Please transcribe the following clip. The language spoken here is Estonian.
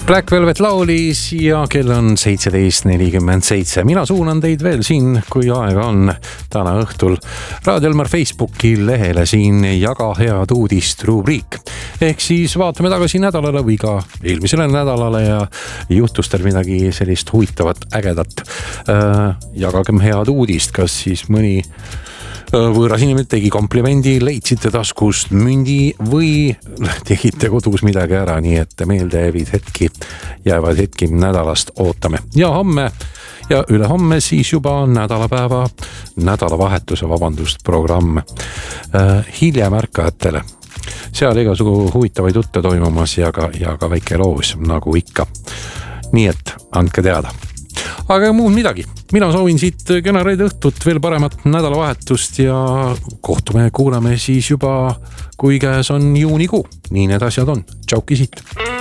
Black Velvet laulis ja kell on 17:47. Mina suunan teid veel siin, kui aega on täna õhtul Raadio Elmar Facebooki lehele siin Jaga head uudist rubriik. Ehk siis vaatame tagasi nädalale või ka eelmisele nädalale ja juhtus teil midagi sellist huvitavat, ägedat. Jagagem head uudist, kas siis mõni võõras inimene tegi komplimendi, leidsite taskust mündi või tegite kodus midagi ära, nii et jäävad hetki nädalast ootame. Ja homme ja ülehomme siis juba nädalavahetuse programm hiljem ärkajatele. Seal igasugu huvitavaid jutte toimumas ja ka väike loos nagu ikka. Nii et andke teada. Aga muud midagi. Mina soovin siit kena reede õhtut, veel paremat nädalavahetust ja kuulame siis juba, kui käes on juunikuu. Nii need asjad on. Tšauki siit.